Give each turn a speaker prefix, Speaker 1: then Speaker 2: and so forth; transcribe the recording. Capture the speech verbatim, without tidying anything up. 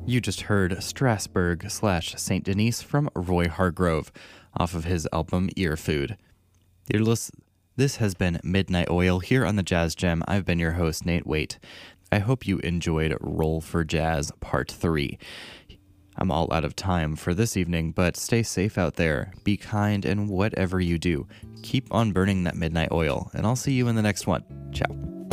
Speaker 1: You just heard Strasbourg slash Saint Denis from Roy Hargrove off of his album Ear Food. You're lis- this has been Midnight Oil here on the Jazz Gem. I've been your host, Nate Waite. I hope you enjoyed Roll for Jazz Part three. I'm all out of time for this evening, but stay safe out there. Be kind in whatever you do. Keep on burning that midnight oil, and I'll see you in the next one. Ciao.